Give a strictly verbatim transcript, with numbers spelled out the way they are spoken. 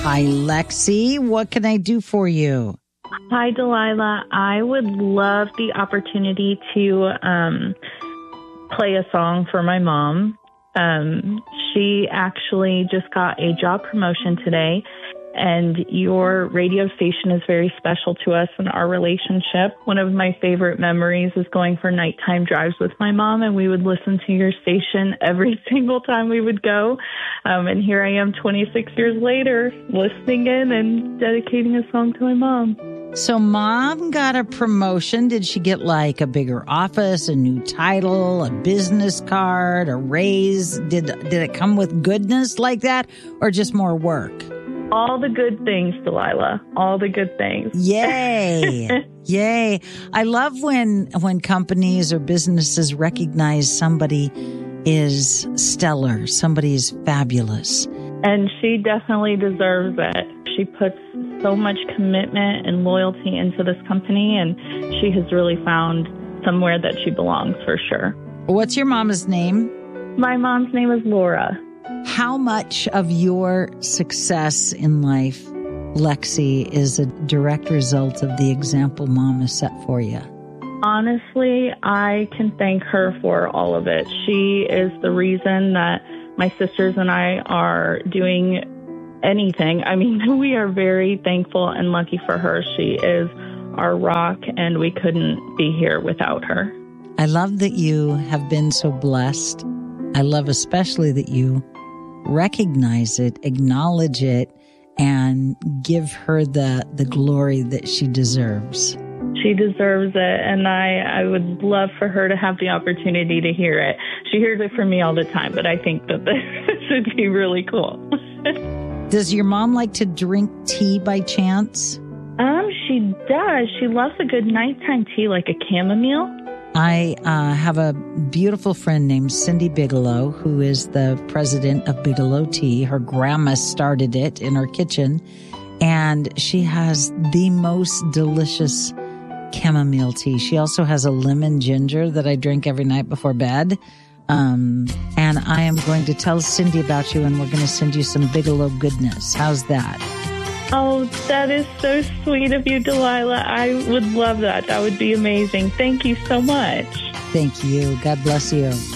Hi, Lexi. What can I do for you? Hi, Delilah. I would love the opportunity to um, play a song for my mom. Um, she actually just got a job promotion today, and your radio station is very special to us in our relationship. One of my favorite memories is going for nighttime drives with my mom, and we would listen to your station every single time we would go. Um, and here I am twenty-six years later, listening in and dedicating a song to my mom. So Mom got a promotion. Did she get like a bigger office, a new title, a business card, a raise? Did did it come with goodness like that, or just more work? All the good things, Delilah. All the good things. Yay. Yay. I love when when companies or businesses recognize somebody is stellar, somebody is fabulous. And she definitely deserves it. She puts so much commitment and loyalty into this company, and she has really found somewhere that she belongs for sure. What's your mama's name? My mom's name is Laura. How much of your success in life, Lexi, is a direct result of the example Mom has set for you? Honestly, I can thank her for all of it. She is the reason that my sisters and I are doing anything. I mean, we are very thankful and lucky for her. She is our rock, and we couldn't be here without her. I love that you have been so blessed. I love especially that you recognize it, acknowledge it, and give her the, the glory that she deserves. She deserves it, and I, I would love for her to have the opportunity to hear it. She hears it from me all the time, but I think that this would be really cool. Does your mom like to drink tea by chance? Um, she does. She loves a good nighttime tea, like a chamomile. I uh, have a beautiful friend named Cindy Bigelow, who is the president of Bigelow Tea. Her grandma started it in her kitchen, and she has the most delicious chamomile tea. She also has a lemon ginger that I drink every night before bed. Um, and I am going to tell Cindy about you, and we're going to send you some Bigelow goodness. How's that? Oh, that is so sweet of you, Delilah. I would love that. That would be amazing. Thank you so much. Thank you. God bless you.